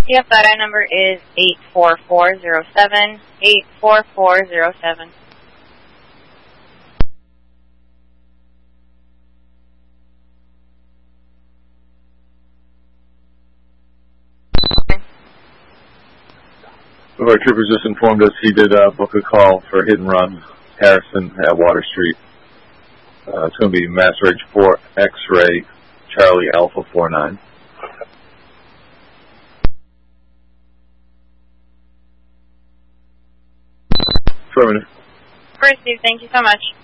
Yep, that I number is 84407. 84407. Our troopers just informed us he did book a call for hit and run Harrison at Water Street. It's going to be Mass Ridge 4 X-Ray Charlie Alpha 49. Affirmative. First, Steve, thank you so much.